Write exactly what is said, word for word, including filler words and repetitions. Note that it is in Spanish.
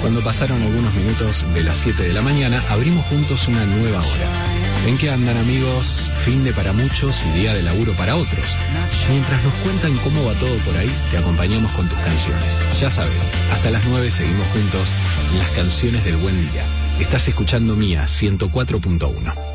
Cuando pasaron algunos minutos de las siete de la mañana, abrimos juntos una nueva hora. ¿En qué andan, amigos? Fin de para muchos y día de laburo para otros. Mientras nos cuentan cómo va todo por ahí, te acompañamos con tus canciones. Ya sabes, hasta las nueve seguimos juntos en las canciones del buen día. Estás escuchando Mía ciento cuatro punto uno.